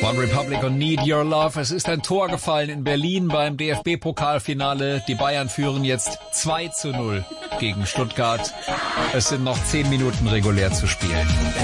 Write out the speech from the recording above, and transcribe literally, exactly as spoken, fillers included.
One Republic und Need Your Love. Es ist ein Tor gefallen in Berlin beim D F B-Pokalfinale. Die Bayern führen jetzt zwei zu null gegen Stuttgart. Es sind noch zehn Minuten regulär zu spielen.